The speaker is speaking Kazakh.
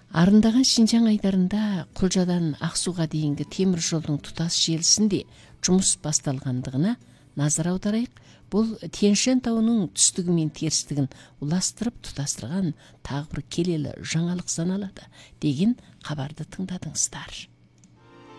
Арындаған Шинжаң айдарында Құлжадан Ақсуға дейінгі темір жолдың тұтас желісінде жұмыс басталғандығына назар аударайық. Бұл Тянь-Шань тауының түстігі мен терістігін ұластырып тұтастырған тағы бір келелі жаңалық саналады деген хабарды тыңдадыңыздар.